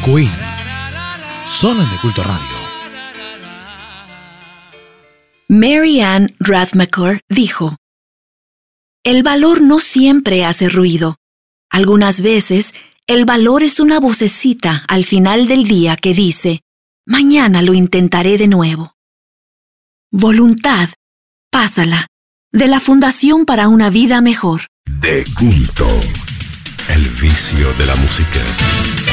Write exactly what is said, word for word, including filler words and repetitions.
Queen. Solo en De Culto Radio. Mary Ann Rathmaker dijo: el valor no siempre hace ruido. Algunas veces, el valor es una vocecita al final del día que dice: mañana lo intentaré de nuevo. Voluntad, pásala, de la Fundación para una Vida Mejor. De Culto, el vicio de la música.